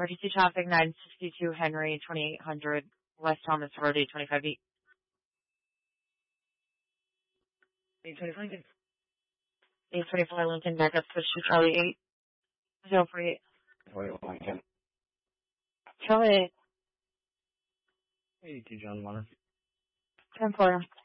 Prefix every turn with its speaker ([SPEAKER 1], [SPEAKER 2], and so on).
[SPEAKER 1] Emergency traffic 962 Henry 2800 West Thomas Road 825
[SPEAKER 2] 825
[SPEAKER 1] 825 Lincoln backup switch to Charlie 8048.
[SPEAKER 2] Wait, Lincoln.
[SPEAKER 1] Charlie
[SPEAKER 2] 82 John Warner.
[SPEAKER 1] 10-4.